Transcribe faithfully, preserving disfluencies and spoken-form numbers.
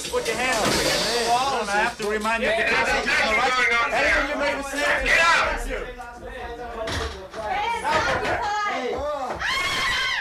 Put your hands up against the wall, and I have to remind you to get your hands on the right. Anything you made a mistake.